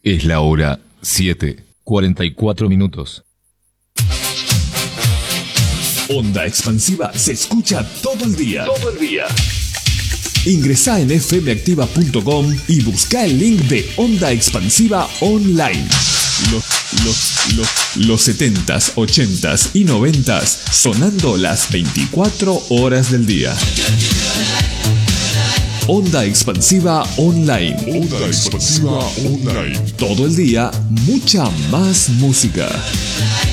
Es la hora 7:44. Onda Expansiva se escucha todo el día. Todo el día. Ingresá en fmactiva.com y busca el link de Onda Expansiva Online. Los 70s, 80s y 90s sonando las 24 horas del día. Onda Expansiva Online. Onda Expansiva Online. Todo el día, mucha más música.